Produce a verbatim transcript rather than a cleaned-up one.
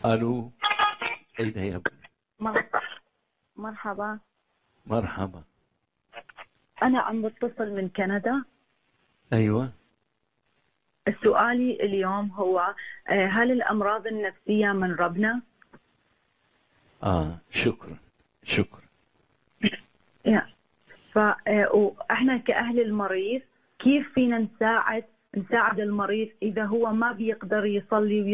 الو. ايه ده يا ابني؟ مر- مرحبا. مرحبا. أنا عم بتصل من كندا. ايوه. سؤالي اليوم هو آه، هل الأمراض النفسية من ربنا؟ اه شكرا شكرا. يا. فإحنا كأهل المريض كيف فينا نساعد نساعد المريض إذا هو ما بيقدر يصلي